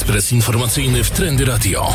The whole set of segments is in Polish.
Ekspres informacyjny w Trendy Radio.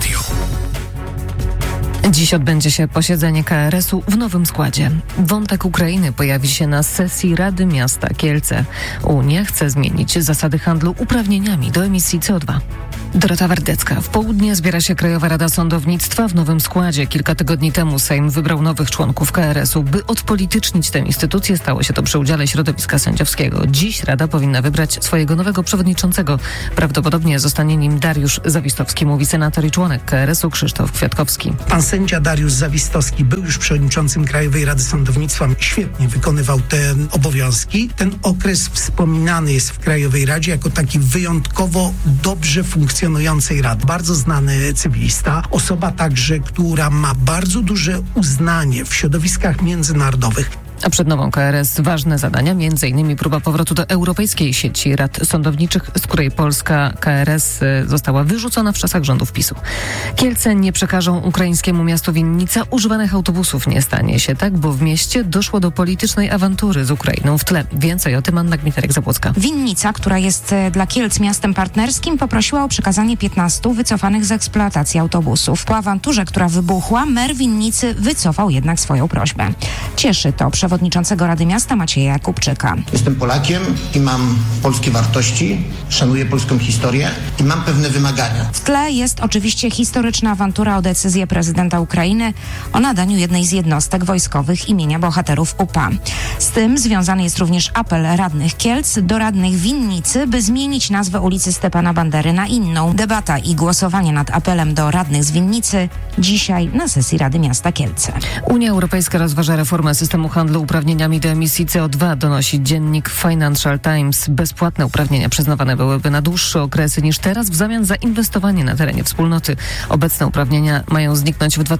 Dziś odbędzie się posiedzenie KRS-u w nowym składzie. Wątek Ukrainy pojawi się na sesji Rady Miasta Kielce. Unia chce zmienić zasady handlu uprawnieniami do emisji CO2. Dorota Wardecka. W południe zbiera się Krajowa Rada Sądownictwa w nowym składzie. Kilka tygodni temu Sejm wybrał nowych członków KRS-u. By odpolitycznić tę instytucję, stało się to przy udziale środowiska sędziowskiego. Dziś Rada powinna wybrać swojego nowego przewodniczącego. Prawdopodobnie zostanie nim Dariusz Zawistowski, mówi senator i członek KRS-u Krzysztof Kwiatkowski. Pan sędzia Dariusz Zawistowski był już przewodniczącym Krajowej Rady Sądownictwa. Świetnie wykonywał te obowiązki. Ten okres wspominany jest w Krajowej Radzie jako taki wyjątkowo dobrze funkcjonującej rady. Bardzo znany cywilista, osoba także, która ma bardzo duże uznanie w środowiskach międzynarodowych. A przed nową KRS ważne zadania, m.in. próba powrotu do Europejskiej Sieci Rad Sądowniczych, z której polska KRS została wyrzucona w czasach rządów PiS-u. Kielce nie przekażą ukraińskiemu miastu Winnica używanych autobusów. Nie stanie się tak, bo w mieście doszło do politycznej awantury z Ukrainą w tle. Więcej o tym Anna Gmiterek-Zabłocka. Winnica, która jest dla Kielc miastem partnerskim, poprosiła o przekazanie 15 wycofanych z eksploatacji autobusów. Po awanturze, która wybuchła, mer Winnicy wycofał jednak swoją prośbę. Cieszy to przewodniczącego Rady Miasta Macieja Jakubczyka. Jestem Polakiem i mam polskie wartości, szanuję polską historię i mam pewne wymagania. W tle jest oczywiście historyczna awantura o decyzję prezydenta Ukrainy o nadaniu jednej z jednostek wojskowych imienia bohaterów UPA. Z tym związany jest również apel radnych Kielc do radnych Winnicy, by zmienić nazwę ulicy Stepana Bandery na inną. Debata i głosowanie nad apelem do radnych z Winnicy dzisiaj na sesji Rady Miasta Kielce. Unia Europejska rozważa reformę systemu handlu uprawnieniami do emisji CO2, donosi dziennik Financial Times. Bezpłatne uprawnienia przyznawane byłyby na dłuższe okresy niż teraz w zamian za inwestowanie na terenie wspólnoty. Obecne uprawnienia mają zniknąć w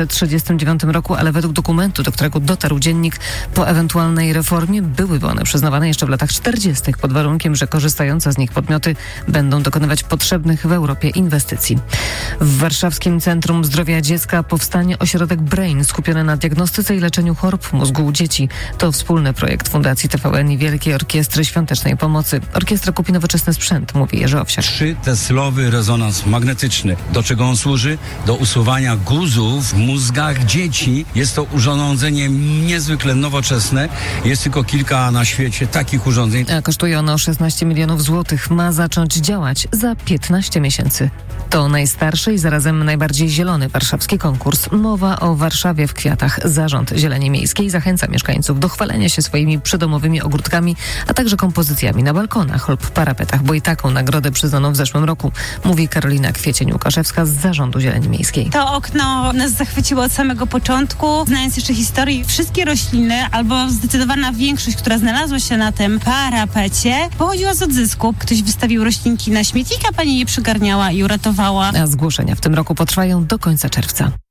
2039 roku, ale według dokumentu, do którego dotarł dziennik, po ewentualnej reformie byłyby one przyznawane jeszcze w latach 40. pod warunkiem, że korzystające z nich podmioty będą dokonywać potrzebnych w Europie inwestycji. W Warszawskim Centrum Zdrowia Dziecka powstanie ośrodek Brain skupiony na diagnostyce i leczeniu chorób mózgu u dzieci. To wspólny projekt Fundacji TVN i Wielkiej Orkiestry Świątecznej Pomocy. Orkiestra kupi nowoczesny sprzęt, mówi Jerzy Owsiak. 3-teslowy rezonans magnetyczny. Do czego on służy? Do usuwania guzów w mózgach dzieci. Jest to urządzenie niezwykle nowoczesne. Jest tylko kilka na świecie takich urządzeń. A kosztuje ono 16 milionów złotych. Ma zacząć działać za 15 miesięcy. To najstarszy i zarazem najbardziej zielony warszawski konkurs. Mowa o Warszawie w kwiatach. Zarząd Zieleni Miejskiej zachęca mieszkańców do chwalenia się swoimi przydomowymi ogródkami, a także kompozycjami na balkonach lub parapetach, bo i taką nagrodę przyznano w zeszłym roku, mówi Karolina Kwiecień-Łukaszewska z Zarządu Zieleni Miejskiej. To okno nas zachwyciło od samego początku. Znając jeszcze historię, wszystkie rośliny, albo zdecydowana większość, która znalazła się na tym parapecie, pochodziła z odzysku. Ktoś wystawił roślinki na śmietnik, a pani je przygarniała i uratowała. A zgłoszenia w tym roku potrwają do końca czerwca.